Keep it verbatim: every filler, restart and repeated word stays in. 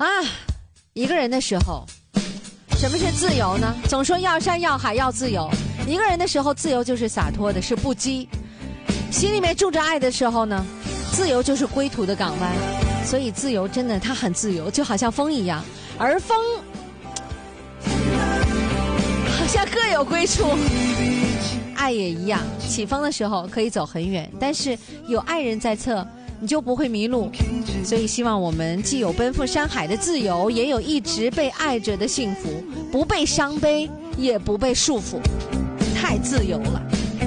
啊，一个人的时候，什么是自由呢？总说要山要海要自由，一个人的时候，自由就是洒脱的，是不羁。心里面住着爱的时候呢，自由就是归途的港湾。所以自由真的它很自由，就好像风一样，而风好像各有归处。爱也一样，起风的时候可以走很远，但是有爱人在侧，你就不会迷路。所以希望我们既有奔赴山海的自由，也有一直被爱着的幸福，不被伤悲，也不被束缚，太自由了。